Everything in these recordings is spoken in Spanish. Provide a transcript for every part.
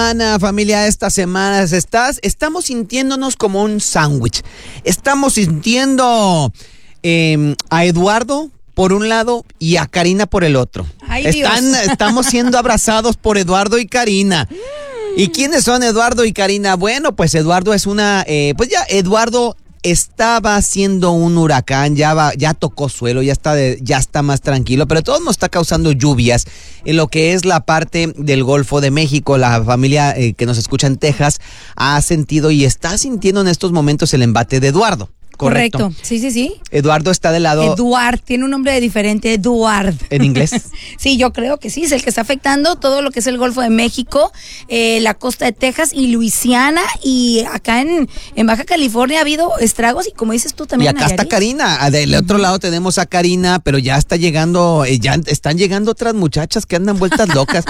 Familia, estas semanas estamos sintiéndonos como un sándwich. Estamos sintiendo a Eduardo por un lado y a Karina por el otro. Ay, estamos siendo abrazados por Eduardo y Karina. ¿Y quiénes son Eduardo y Karina? Bueno, pues Eduardo es Eduardo estaba haciendo un huracán, ya tocó suelo, ya está más tranquilo, pero todo nos está causando lluvias en lo que es la parte del Golfo de México. La familia que nos escucha en Texas ha sentido y está sintiendo en estos momentos el embate de Eduardo. Correcto. Sí. Eduardo está del lado... Eduard, tiene un nombre diferente, Eduard. ¿En inglés? Sí, yo creo que sí, es el que está afectando todo lo que es el Golfo de México, la costa de Texas y Luisiana, y acá en Baja California ha habido estragos, y como dices tú también. Y acá está Karina, del otro lado tenemos a Karina, pero ya está llegando, ya están llegando otras muchachas que andan vueltas locas.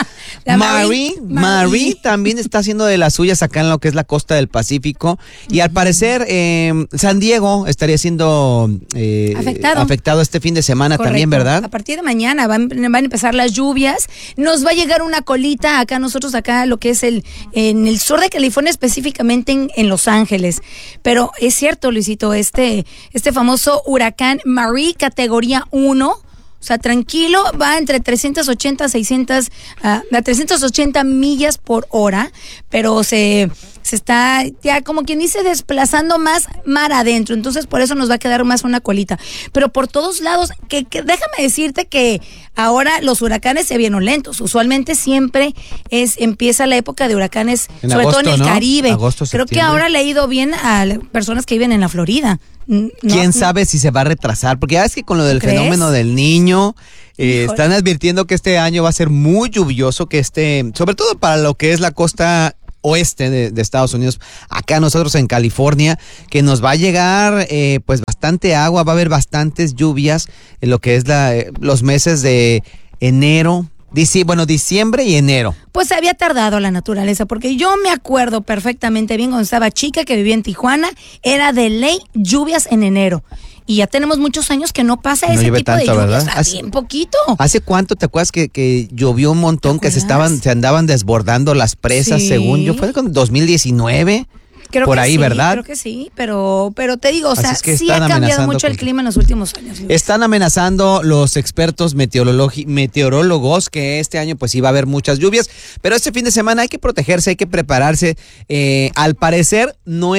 Marie también está haciendo de las suyas acá en lo que es la costa del Pacífico, y al parecer San Diego estaría siendo afectado este fin de semana. Correcto. También, ¿verdad? A partir de mañana van a empezar las lluvias. Nos va a llegar una colita acá lo que es en el sur de California, específicamente en Los Ángeles. Pero es cierto, Luisito, este famoso huracán Marie, categoría 1, o sea, tranquilo, va entre 380 a 380 millas por hora, pero se está ya, como quien dice, desplazando más mar adentro. Entonces por eso nos va a quedar más una colita. Pero por todos lados, que déjame decirte que ahora los huracanes se vienen lentos. Usualmente siempre empieza la época de huracanes, sobre todo en el Caribe. Agosto, creo que ahora le ha ido bien a personas que viven en la Florida. ¿Quién sabe si se va a retrasar? Porque ya es que con lo del fenómeno del Niño, están advirtiendo que este año va a ser muy lluvioso, sobre todo para lo que es la costa oeste de Estados Unidos, acá nosotros en California, que nos va a llegar pues bastante agua, va a haber bastantes lluvias en lo que es los meses de enero, diciembre y enero. Pues se había tardado la naturaleza, porque yo me acuerdo perfectamente bien cuando estaba chica, que vivía en Tijuana, era de ley lluvias en enero. Y ya tenemos muchos años que no pasa ese tipo de lluvias, bien poquito. ¿Hace cuánto te acuerdas que llovió un montón, que se andaban desbordando las presas, según yo? ¿Fue con 2019? Creo por que ahí, sí, ¿verdad? Creo que sí, pero te digo, o sea, es que sí ha cambiado mucho el clima en los últimos años. Están amenazando los expertos meteorólogos que este año pues iba a haber muchas lluvias, pero este fin de semana hay que protegerse, hay que prepararse. Al parecer no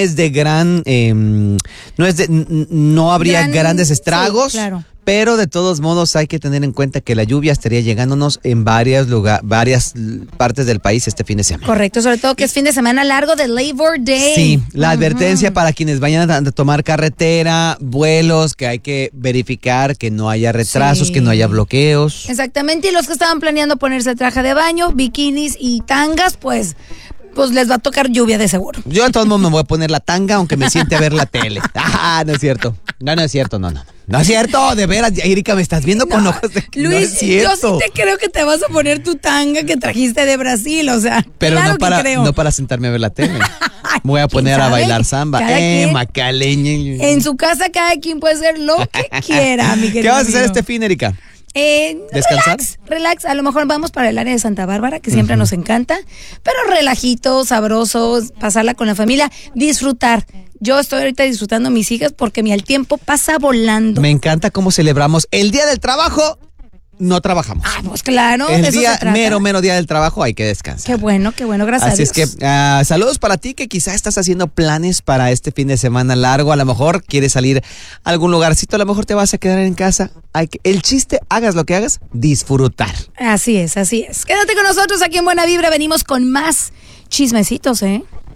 habría grandes estragos. Sí, claro. Pero de todos modos hay que tener en cuenta que la lluvia estaría llegándonos en varias partes del país este fin de semana. Correcto, sobre todo que es fin de semana largo de Labor Day. Sí, la advertencia para quienes vayan a tomar carretera, vuelos, que hay que verificar que no haya retrasos, que no haya bloqueos. Exactamente, y los que estaban planeando ponerse traje de baño, bikinis y tangas, pues les va a tocar lluvia de seguro. Yo de todos modos me voy a poner la tanga aunque me siente a ver la tele. No es cierto. No es cierto, no. No es cierto, de veras, Erika, me estás viendo con ojos de que Luis, no es cierto. Yo sí te creo que te vas a poner tu tanga que trajiste de Brasil, o sea, pero claro no para sentarme a ver la tele. Me voy a poner a bailar samba. Macaleña. En su casa cada quien puede hacer lo que quiera, mi querido. ¿Qué vas a hacer este fin, Erika? ¿Descansar? Relax, a lo mejor vamos para el área de Santa Bárbara, que siempre nos encanta, pero relajito, sabroso, pasarla con la familia, disfrutar. Yo estoy ahorita disfrutando a mis hijas porque el tiempo pasa volando. Me encanta cómo celebramos el Día del Trabajo. No trabajamos. Pues claro. El día mero día del trabajo hay que descansar. Qué bueno, gracias a Dios. Así es que saludos para ti que quizá estás haciendo planes para este fin de semana largo. A lo mejor quieres salir a algún lugarcito, a lo mejor te vas a quedar en casa. El chiste, hagas lo que hagas, disfrutar. Así es. Quédate con nosotros aquí en Buena Vibra, venimos con más chismecitos,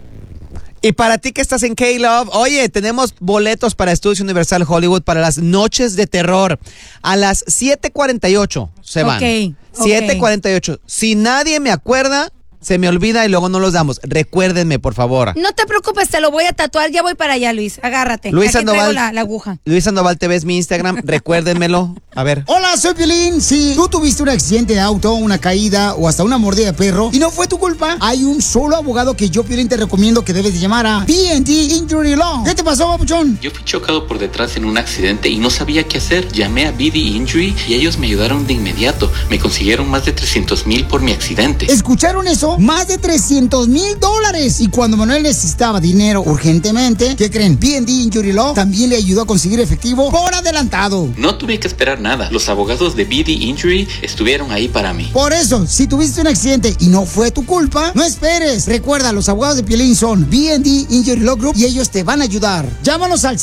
Y para ti que estás en K-Love, oye, tenemos boletos para Estudios Universal Hollywood para las noches de terror. A las 7:48 se van. 7:48. Si nadie me acuerda, se me olvida y luego no los damos. Recuérdenme, por favor. No te preocupes, te lo voy a tatuar. Ya voy para allá, Luis. Agárrate. Luis Aquí Sandoval, traigo la aguja. Luis Sandoval TV es mi Instagram. Recuérdenmelo. A ver. Hola, soy Piolín. Si tú tuviste un accidente de auto, una caída o hasta una mordida de perro y no fue tu culpa, hay un solo abogado que yo, Piolín, te recomiendo que debes de llamar a P&D Injury Law. ¿Qué te pasó, papuchón? Yo fui chocado por detrás en un accidente y no sabía qué hacer. Llamé a BD Injury y ellos me ayudaron de inmediato. Me consiguieron más de $300,000 por mi accidente. ¿Escucharon eso? caso más de $300,000. Y cuando Manuel necesitaba dinero urgentemente, ¿qué creen? B&D Injury Law también le ayudó a conseguir efectivo por adelantado. No tuve que esperar nada. Los abogados de B&D Injury estuvieron ahí para mí. Por eso, si tuviste un accidente y no fue tu culpa, no esperes. Recuerda, los abogados de Piolín son B&D Injury Law Group y ellos te van a ayudar. Llámanos al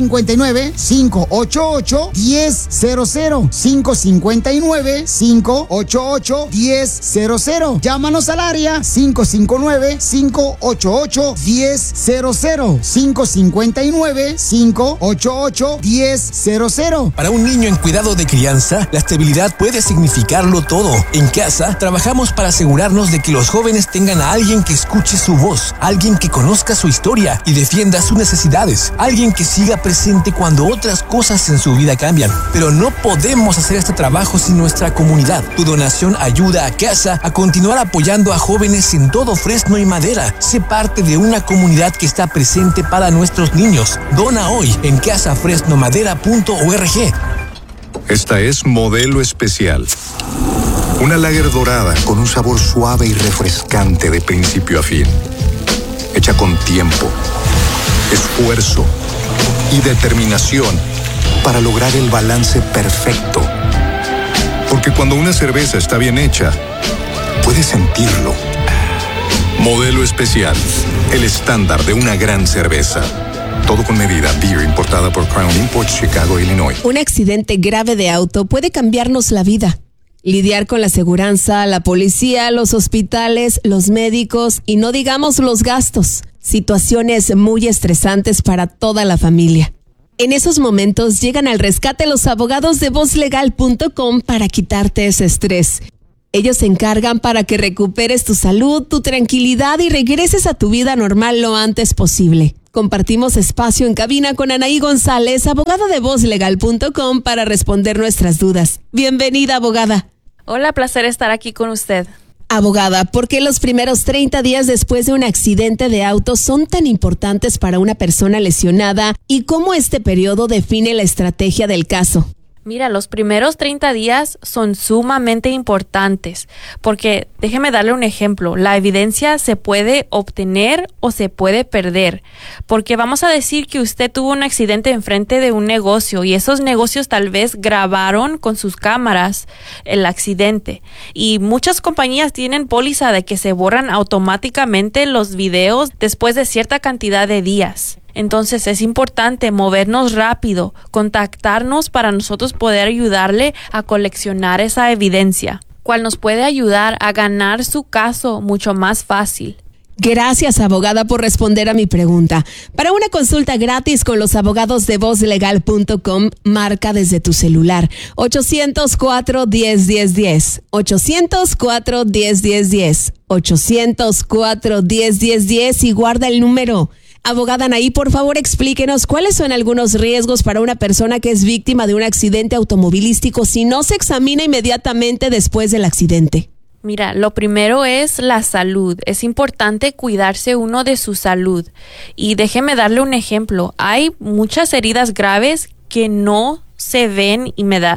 559-588-1000. 559-588-1000. Llámanos al área 559-588-1000. 559-588-1000. Para un niño en cuidado de crianza, la estabilidad puede significarlo todo. En casa, trabajamos para asegurarnos de que los jóvenes tengan a alguien que escuche su voz, alguien que conozca su historia y defienda sus necesidades, alguien que siga presente cuando otras cosas en su vida cambian. Pero no podemos hacer este trabajo sin nuestra comunidad. Tu donación ayuda a CASA a continuar apoyando a jóvenes en todo Fresno y Madera. Sé parte de una comunidad que está presente para nuestros niños. Dona hoy en casafresnomadera.org. Esta es Modelo Especial. Una lager dorada con un sabor suave y refrescante de principio a fin. Hecha con tiempo, esfuerzo y determinación para lograr el balance perfecto. Porque cuando una cerveza está bien hecha, puedes sentirlo. Modelo Especial, el estándar de una gran cerveza. Todo con medida. Beer importada por Crown Imports, Chicago, Illinois. Un accidente grave de auto puede cambiarnos la vida. Lidiar con la aseguranza, la policía, los hospitales, los médicos y no digamos los gastos. Situaciones muy estresantes para toda la familia. En esos momentos llegan al rescate los abogados de VozLegal.com para quitarte ese estrés. Ellos se encargan para que recuperes tu salud, tu tranquilidad y regreses a tu vida normal lo antes posible. Compartimos espacio en cabina con Anaí González, abogada de VozLegal.com, para responder nuestras dudas. Bienvenida, abogada. Hola, placer estar aquí con usted. Abogada, ¿por qué los primeros 30 días después de un accidente de auto son tan importantes para una persona lesionada y cómo este periodo define la estrategia del caso? Mira, los primeros 30 días son sumamente importantes porque, déjeme darle un ejemplo, la evidencia se puede obtener o se puede perder, porque vamos a decir que usted tuvo un accidente enfrente de un negocio y esos negocios tal vez grabaron con sus cámaras el accidente y muchas compañías tienen póliza de que se borran automáticamente los videos después de cierta cantidad de días. Entonces es importante movernos rápido, contactarnos para nosotros poder ayudarle a coleccionar esa evidencia, cual nos puede ayudar a ganar su caso mucho más fácil. Gracias, abogada, por responder a mi pregunta. Para una consulta gratis con los abogados de VozLegal.com, marca desde tu celular 800-410-1010, 800-410-1010, 800-410-1010 y guarda el número. Abogada Anaí, por favor, explíquenos cuáles son algunos riesgos para una persona que es víctima de un accidente automovilístico si no se examina inmediatamente después del accidente. Mira, lo primero es la salud. Es importante cuidarse uno de su salud. Y déjeme darle un ejemplo. Hay muchas heridas graves que no se ven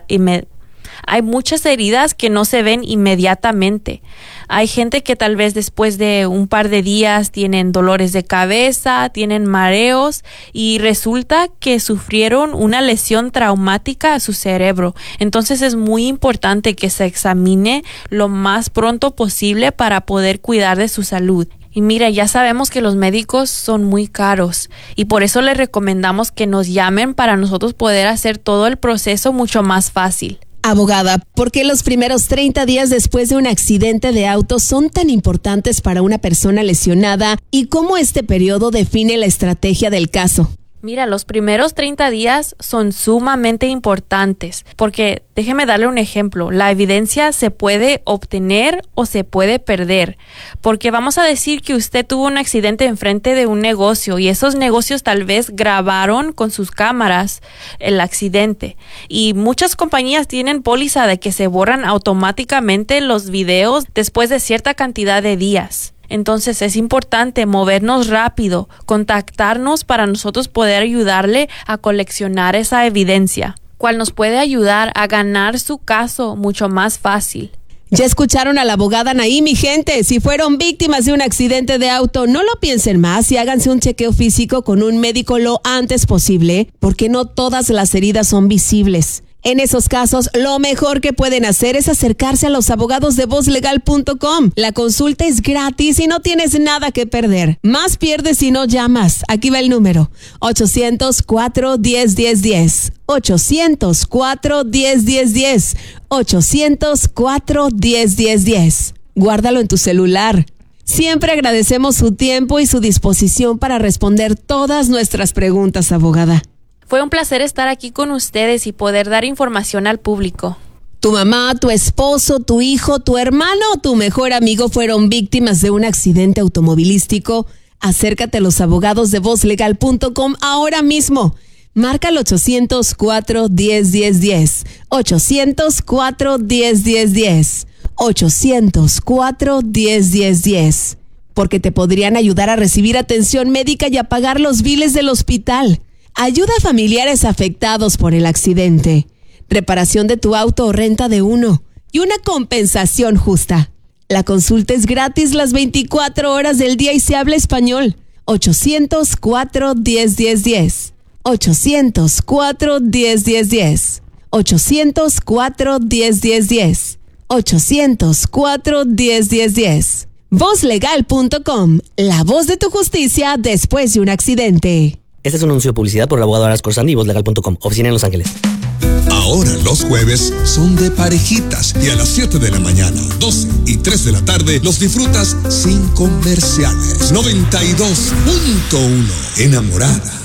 hay muchas heridas que no se ven inmediatamente. Hay gente que tal vez después de un par de días tienen dolores de cabeza, tienen mareos y resulta que sufrieron una lesión traumática a su cerebro. Entonces es muy importante que se examine lo más pronto posible para poder cuidar de su salud. Y mira, ya sabemos que los médicos son muy caros y por eso les recomendamos que nos llamen para nosotros poder hacer todo el proceso mucho más fácil. Abogada, ¿por qué los primeros 30 días después de un accidente de auto son tan importantes para una persona lesionada y cómo este periodo define la estrategia del caso? Mira, los primeros 30 días son sumamente importantes porque, déjeme darle un ejemplo, la evidencia se puede obtener o se puede perder, porque vamos a decir que usted tuvo un accidente enfrente de un negocio y esos negocios tal vez grabaron con sus cámaras el accidente y muchas compañías tienen póliza de que se borran automáticamente los videos después de cierta cantidad de días. Entonces es importante movernos rápido, contactarnos para nosotros poder ayudarle a coleccionar esa evidencia, cual nos puede ayudar a ganar su caso mucho más fácil. Ya escucharon a la abogada Anaí, mi gente. Si fueron víctimas de un accidente de auto, no lo piensen más y háganse un chequeo físico con un médico lo antes posible, porque no todas las heridas son visibles. En esos casos, lo mejor que pueden hacer es acercarse a los abogados de VozLegal.com. La consulta es gratis y no tienes nada que perder. Más pierdes si no llamas. Aquí va el número: 800-410-1010. 800-410-1010. 800-410-1010. Guárdalo en tu celular. Siempre agradecemos su tiempo y su disposición para responder todas nuestras preguntas, abogada. Fue un placer estar aquí con ustedes y poder dar información al público. Tu mamá, tu esposo, tu hijo, tu hermano o tu mejor amigo fueron víctimas de un accidente automovilístico. Acércate a los abogados de VozLegal.com ahora mismo. Marca al 800-410-1010. 800-410-1010. 800-410-1010. Porque te podrían ayudar a recibir atención médica y a pagar los biles del hospital. Ayuda a familiares afectados por el accidente. Reparación de tu auto o renta de uno. Y una compensación justa. La consulta es gratis las 24 horas del día y se habla español. 800-410-1010. 800-410-1010. 800-410-1010. 800-410-1010. VozLegal.com. La voz de tu justicia después de un accidente. Este es un anuncio de publicidad por el abogado Aras Corsandi y VozLegal.com. Oficina en Los Ángeles. Ahora los jueves son de parejitas y a las 7 de la mañana, 12 y 3 de la tarde los disfrutas sin comerciales. 92.1 Enamorada.